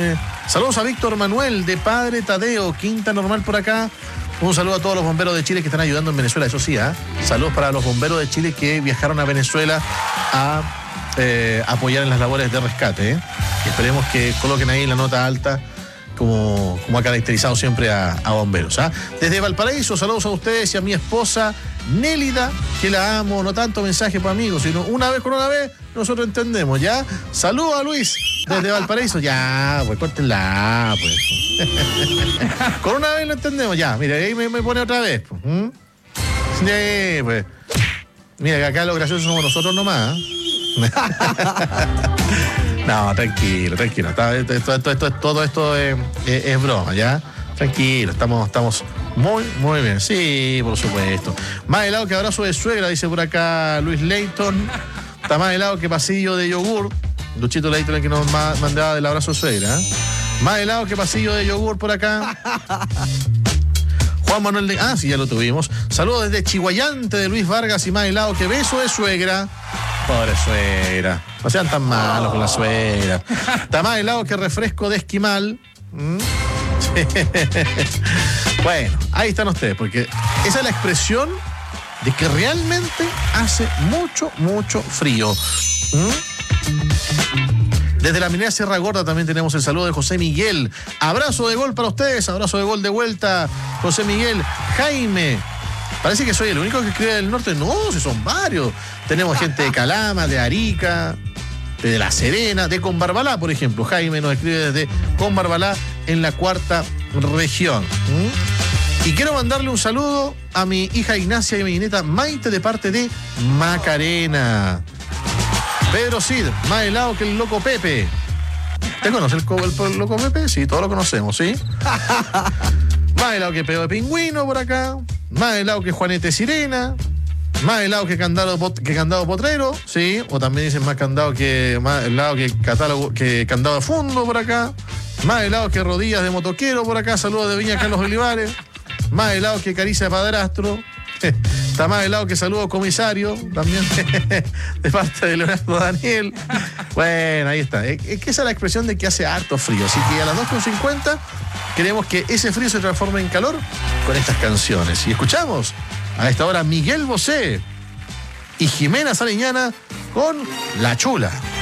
Saludos a Víctor Manuel de Padre Tadeo, Quinta Normal por acá. Un saludo a todos los bomberos de Chile que están ayudando en Venezuela, eso sí, saludos para los bomberos de Chile que viajaron a Venezuela a apoyar en las labores de rescate. Esperemos que coloquen ahí la nota alta como ha caracterizado siempre a bomberos. Desde Valparaíso, saludos a ustedes y a mi esposa Nélida, que la amo, no tanto mensaje para amigos, sino una vez con una vez, nosotros entendemos, ¿ya? Saludos a Luis, desde Valparaíso, ya, pues córtenla, pues. Con una vez lo entendemos, ya, mira, ahí me pone otra vez, pues. Sí, pues. Mira, que acá los graciosos somos nosotros nomás. No, tranquilo. Todo esto es broma, ¿ya? Tranquilo, estamos muy bien. Sí, por supuesto. Más helado que abrazo de suegra, dice por acá Luis Leighton. Está más helado que pasillo de yogur. Luchito Leighton, el que nos mandaba del abrazo de suegra. Más helado que pasillo de yogur por acá. Juan Manuel de... sí, ya lo tuvimos. Saludos desde Chihuayante de Luis Vargas y más helado que beso de suegra. Pobre suegra. No sean tan malos con la suegra. Está más helado que refresco de esquimal. Sí. Bueno, ahí están ustedes, porque esa es la expresión de que realmente hace mucho frío. Desde la minera Sierra Gorda también tenemos el saludo de José Miguel. Abrazo de gol para ustedes, abrazo de gol de vuelta, José Miguel. Jaime, parece que soy el único que escribe del norte. No, si son varios. Tenemos gente de Calama, de Arica, de La Serena, de Combarbalá, por ejemplo. Jaime nos escribe desde Combarbalá, en la cuarta región. Y quiero mandarle un saludo a mi hija Ignacia y a mi nieta Maite de parte de Macarena. Pedro Cid, más helado que el loco Pepe. ¿Te conoce el loco Pepe? Sí, todos lo conocemos, ¿sí? Más helado que Pedo de Pingüino por acá. Más helado que Juanete Sirena. Más helado que Candado Potrero, ¿sí? O también dicen más helado que Candado de Fondo por acá. Más helado que Rodillas de Motoquero por acá. Saludos de Viña Carlos Olivares. Más helado que Caricia de Padrastro. Está más helado que Saludos Comisario, también de parte de Leonardo Daniel. Bueno, ahí está. Es que esa es la expresión de que hace harto frío. Así que a las 2:50 queremos que ese frío se transforme en calor con estas canciones. Y escuchamos a esta hora Miguel Bosé y Jimena Sariñana con La Chula.